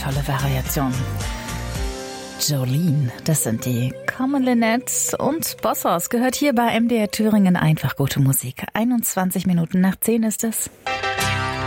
tolle Variation. Jolene, das sind die Common Linnets und Bossos, gehört hier bei MDR Thüringen einfach gute Musik. 21 Minuten nach 10 ist es.